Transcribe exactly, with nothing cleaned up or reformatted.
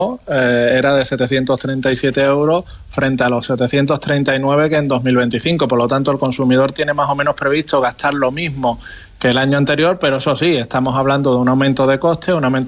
eh, era de setecientos treinta y siete euros frente a los setecientos treinta y nueve que en dos mil veinticinco. Por lo tanto, el consumidor tiene más o menos previsto gastar lo mismo que el año anterior, pero eso sí, estamos hablando de un aumento de coste, un aumento